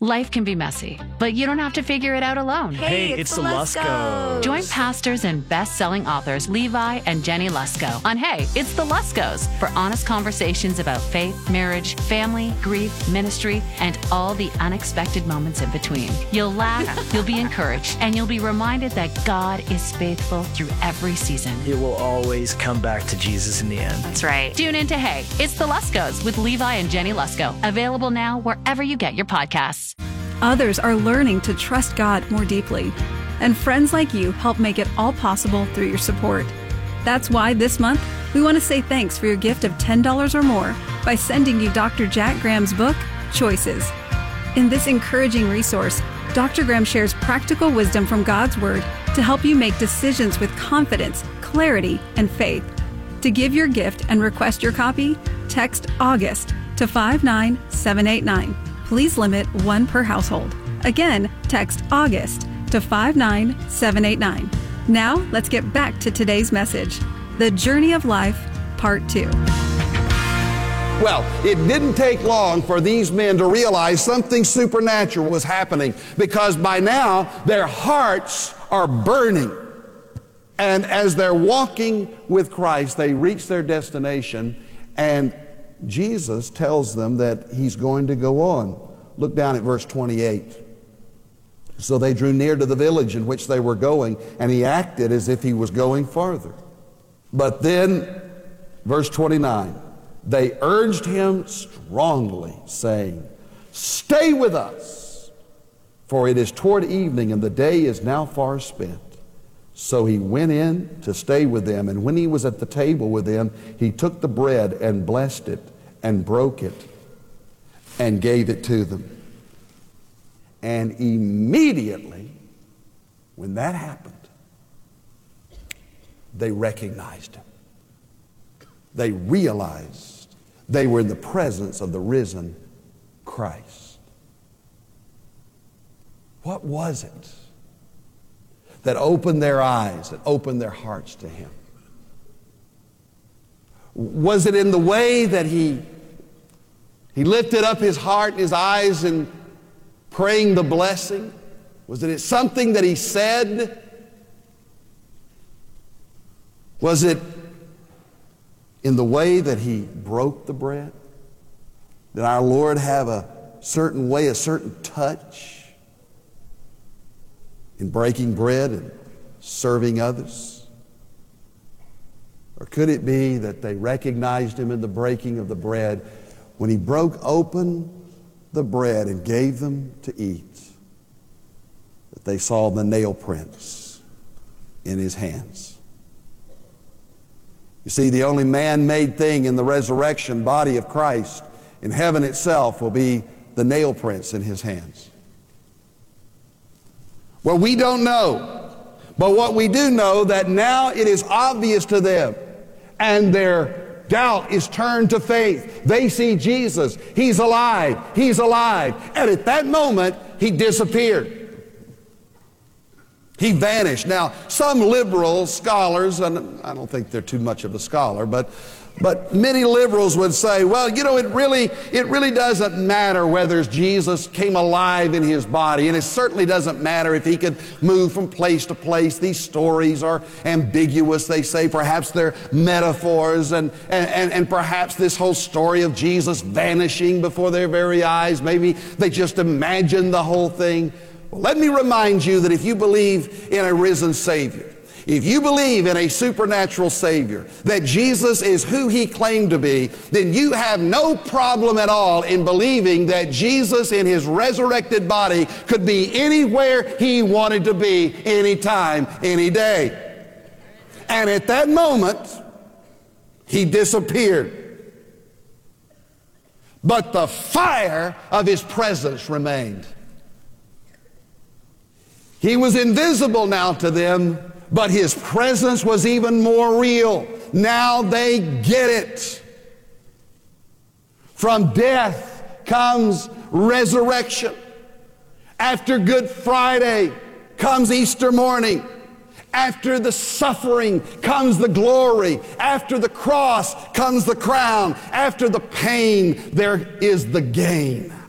Life can be messy, but you don't have to figure it out alone. Hey, it's the Luskos. Join pastors and best-selling authors Levi and Jenny Lusko on Hey, It's the Luskos for honest conversations about faith, marriage, family, grief, ministry, and all the unexpected moments in between. You'll laugh, you'll be encouraged, and you'll be reminded that God is faithful through every season. It will always come back to Jesus in the end. That's right. Tune in to Hey, It's the Luskos with Levi and Jenny Lusko. Available now wherever you get your podcasts. Others are learning to trust God more deeply, and friends like you help make it all possible through your support. That's why this month, we want to say thanks for your gift of $10 or more by sending you Dr. Jack Graham's book, Choices. In this encouraging resource, Dr. Graham shares practical wisdom from God's Word to help you make decisions with confidence, clarity, and faith. To give your gift and request your copy, text August to 59789. Please limit one per household. Again, text August to 59789. Now, let's get back to today's message, The Journey of Life, Part 2. Well, it didn't take long for these men to realize something supernatural was happening, because by now their hearts are burning. And as they're walking with Christ, they reach their destination, and Jesus tells them that he's going to go on. Look down at verse 28. So they drew near to the village in which they were going, and he acted as if he was going farther. But then, verse 29, they urged him strongly, saying, "Stay with us, for it is toward evening, and the day is now far spent." So he went in to stay with them, and when he was at the table with them, he took the bread and blessed it and broke it and gave it to them. And immediately, when that happened, they recognized him. They realized they were in the presence of the risen Christ. What was it that opened their eyes, that opened their hearts to him? Was it in the way that he lifted up his heart and his eyes in praying the blessing? Was it something that he said? Was it in the way that he broke the bread? Did our Lord have a certain way, a certain touch in breaking bread and serving others? Or could it be that they recognized him in the breaking of the bread when he broke open the bread and gave them to eat, that they saw the nail prints in his hands? You see, the only man-made thing in the resurrection body of Christ in heaven itself will be the nail prints in his hands. Well, we don't know, but what we do know, that now it is obvious to them, and their doubt is turned to faith. They see Jesus. He's alive. He's alive. And at that moment, he disappeared. He vanished. Now, some liberal scholars, and I don't think they're too much of a scholar, but many liberals would say, well, you know, it really doesn't matter whether Jesus came alive in his body, and it certainly doesn't matter if he could move from place to place. These stories are ambiguous, they say. Perhaps they're metaphors, and perhaps this whole story of Jesus vanishing before their very eyes, maybe they just imagine the whole thing. Well, let me remind you that if you believe in a risen Savior, if you believe in a supernatural Savior, that Jesus is who he claimed to be, then you have no problem at all in believing that Jesus in his resurrected body could be anywhere he wanted to be, anytime, any day. And at that moment, he disappeared. But the fire of his presence remained. He was invisible now to them, but his presence was even more real. Now they get it. From death comes resurrection. After Good Friday comes Easter morning. After the suffering comes the glory. After the cross comes the crown. After the pain, there is the gain.